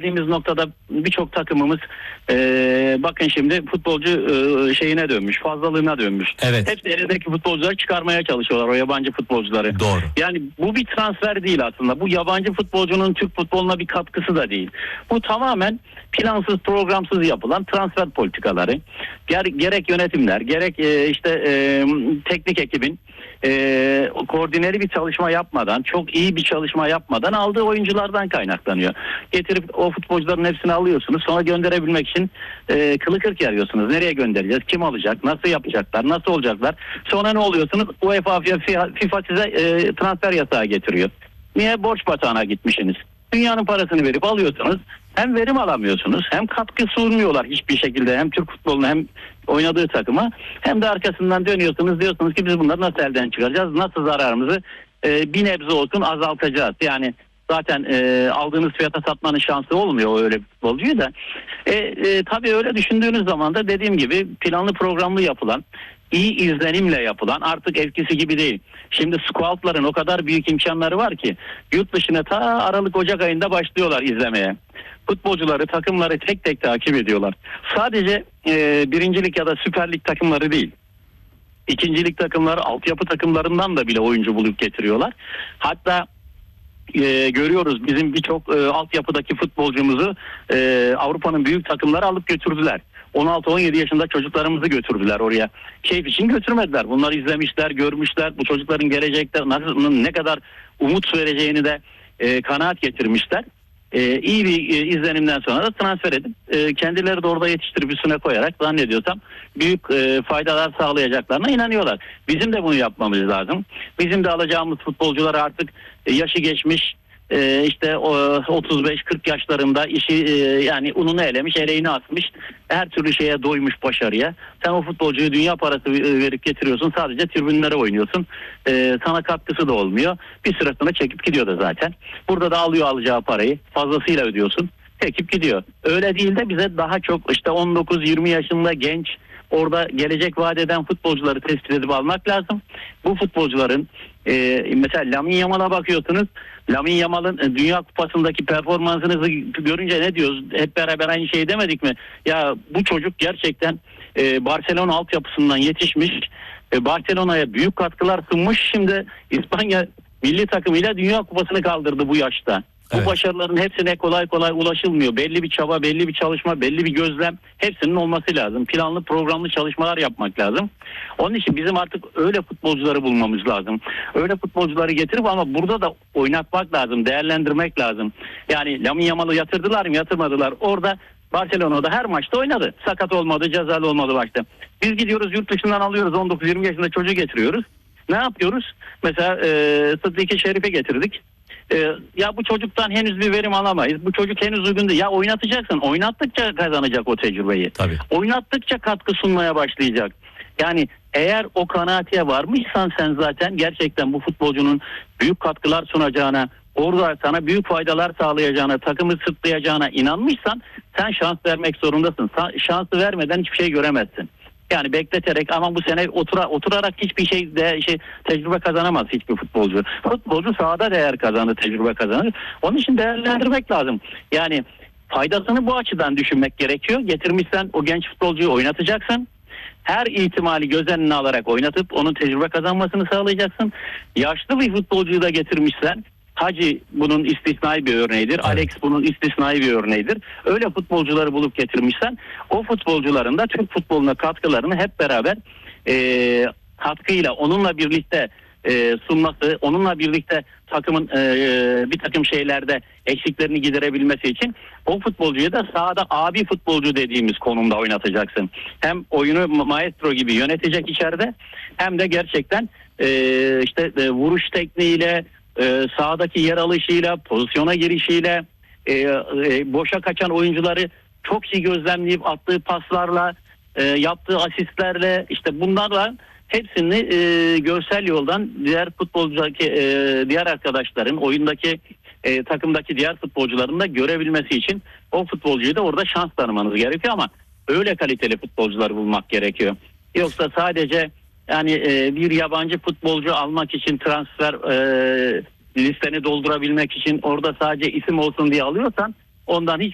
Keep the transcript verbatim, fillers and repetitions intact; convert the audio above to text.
geldiğimiz noktada birçok takımımız e, bakın şimdi futbolcu e, şeyine dönmüş, fazlalığına dönmüş. Evet. Hepsi elindeki futbolcuları çıkarmaya çalışıyorlar, o yabancı futbolcuları. Doğru. Yani bu bir transfer değil aslında. Bu yabancı futbolcunun Türk futboluna bir katkısı da değil. Bu tamamen plansız, programsız yapılan transfer politikaları. Ger- gerek yönetimler, gerek e, işte e, teknik ekibin e, koordineli bir çalışma yapmadan, çok iyi bir çalışma yapmadan aldığı oyunculardan kaynaklanıyor. Getirip o futbolcuların hepsini alıyorsunuz. Sonra gönderebilmek için e, kılı kırk yarıyorsunuz. Nereye göndereceğiz? Kim alacak? Nasıl yapacaklar? Nasıl olacaklar? Sonra ne oluyorsunuz? UEFA, FIFA size e, transfer yasağı getiriyor. Niye? Borç batağına gitmişsiniz. Dünyanın parasını verip alıyorsunuz. Hem verim alamıyorsunuz, hem katkı sunmuyorlar hiçbir şekilde, hem Türk futboluna hem oynadığı takıma, hem de arkasından dönüyorsunuz, diyorsunuz ki biz bunları nasıl elden çıkaracağız, nasıl zararımızı e, bir nebze olsun azaltacağız. Yani zaten e, aldığınız fiyata satmanın şansı olmuyor öyle bir futbolcuyu da. E, e, tabii öyle düşündüğünüz zaman da dediğim gibi planlı programlı yapılan, iyi izlenimle yapılan, artık eskisi gibi değil. Şimdi scoutların o kadar büyük imkanları var ki yurt dışına ta Aralık Ocak ayında başlıyorlar izlemeye. Futbolcuları, takımları tek tek takip ediyorlar. Sadece e, birincilik ya da Süper Lig takımları değil. İkincilik takımları, altyapı takımlarından da bile oyuncu bulup getiriyorlar. Hatta e, görüyoruz bizim birçok e, altyapıdaki futbolcumuzu e, Avrupa'nın büyük takımları alıp götürdüler. on altı on yedi yaşında çocuklarımızı götürdüler oraya. Keyif için götürmediler. Bunları izlemişler, görmüşler. Bu çocukların gelecekte nasıl, ne kadar umut vereceğini de e, kanaat getirmişler. E, iyi bir e, izlenimden sonra da transfer edip e, kendileri de orada yetiştirip üstüne koyarak zannediyorsam büyük e, faydalar sağlayacaklarına inanıyorlar. Bizim de bunu yapmamız lazım. Bizim de alacağımız futbolcular artık e, yaşı geçmiş, Ee, işte otuz beş kırk yaşlarında işi e, yani ununu elemiş, eleğini atmış, her türlü şeye doymuş, başarıya. Sen o futbolcuyu dünya parası verip getiriyorsun, sadece tribünlere oynuyorsun. Ee, sana katkısı da olmuyor. Bir süre sonra çekip gidiyor da zaten. Burada da alıyor alacağı parayı, fazlasıyla ödüyorsun, çekip gidiyor. Öyle değil de bize daha çok işte on dokuz yirmi yaşında genç, orada gelecek vaat eden futbolcuları tespit edip almak lazım. Bu futbolcuların e, mesela Lamine Yamal'a bakıyorsunuz. Lamine Yamal'ın e, Dünya Kupası'ndaki performansınızı görünce ne diyoruz? Hep beraber aynı şey demedik mi? Ya bu çocuk gerçekten e, Barcelona altyapısından yetişmiş. E, Barcelona'ya büyük katkılar sunmuş. Şimdi İspanya milli takımıyla Dünya Kupası'nı kaldırdı bu yaşta. Bu evet. Başarıların hepsine kolay kolay ulaşılmıyor. Belli bir çaba, belli bir çalışma, belli bir gözlem, hepsinin olması lazım. Planlı, programlı çalışmalar yapmak lazım. Onun için bizim artık öyle futbolcuları bulmamız lazım. Öyle futbolcuları getirip ama burada da oynatmak lazım, değerlendirmek lazım. Yani Lamine Yamal'ı yatırdılar mı, yatırmadılar. Orada Barcelona'da her maçta oynadı. Sakat olmadı, cezalı olmadı başta. Biz gidiyoruz yurt dışından alıyoruz, on dokuz yirmi yaşında çocuğu getiriyoruz. Ne yapıyoruz? Mesela e, Sıddık Şerif'e getirdik. Ee, ya bu çocuktan henüz bir verim alamayız. Bu çocuk henüz uygun değil. Ya oynatacaksın. Oynattıkça kazanacak o tecrübeyi. Tabii. Oynattıkça katkı sunmaya başlayacak. Yani eğer o kanaate varmışsan sen zaten gerçekten bu futbolcunun büyük katkılar sunacağına, orada sana büyük faydalar sağlayacağına, takımı sırtlayacağına inanmışsan sen şans vermek zorundasın. Şansı vermeden hiçbir şey göremezsin. Yani bekleterek ama bu sene otura, oturarak hiçbir şey, de, şey tecrübe kazanamaz hiçbir futbolcu. Futbolcu sahada değer kazanır, tecrübe kazanır. Onun için değerlendirmek lazım. Yani faydasını bu açıdan düşünmek gerekiyor. Getirmişsen o genç futbolcuyu oynatacaksın. Her ihtimali göz önüne alarak oynatıp onun tecrübe kazanmasını sağlayacaksın. Yaşlı bir futbolcuyu da getirmişsen, Hacı bunun istisnai bir örneğidir. Evet. Alex bunun istisnai bir örneğidir. Öyle futbolcuları bulup getirmişsen o futbolcuların da Türk futboluna katkılarını hep beraber e, katkıyla onunla birlikte e, sunması, onunla birlikte takımın e, bir takım şeylerde eksiklerini giderebilmesi için o futbolcuyu da sahada abi futbolcu dediğimiz konumda oynatacaksın. Hem oyunu maestro gibi yönetecek içeride, hem de gerçekten e, işte e, vuruş tekniğiyle, Ee, sahadaki yer alışıyla, pozisyona girişiyle, e, e, boşa kaçan oyuncuları çok iyi gözlemleyip attığı paslarla, e, yaptığı asistlerle, işte bunlarla hepsini e, görsel yoldan diğer futbolcudaki e, diğer arkadaşların, oyundaki e, takımdaki diğer futbolcuların da görebilmesi için o futbolcuyu da orada şans tanımanız gerekiyor ama öyle kaliteli futbolcuları bulmak gerekiyor. Yoksa sadece yani e, bir yabancı futbolcu almak için transfer e, listeni doldurabilmek için orada sadece isim olsun diye alıyorsan ondan hiç